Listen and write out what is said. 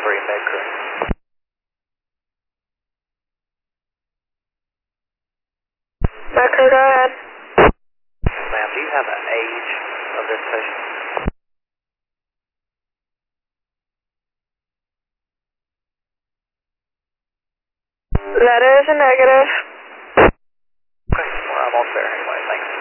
Green Bay crew. Metro, go ahead. Ma'am, do you have an age of this patient? That is a negative. Okay, well, I'm almost there anyway, thanks.